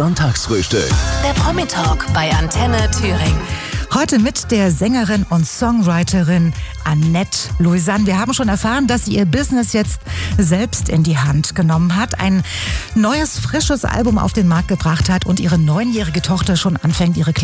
Sonntagsfrühstück. Der Promi-Talk bei Antenne Thüringen. Heute mit der Sängerin und Songwriterin Annette Louisanne. Wir haben schon erfahren, dass sie ihr Business jetzt selbst in die Hand genommen hat, ein neues, frisches Album auf den Markt gebracht hat und ihre 9-jährige Tochter schon anfängt, ihre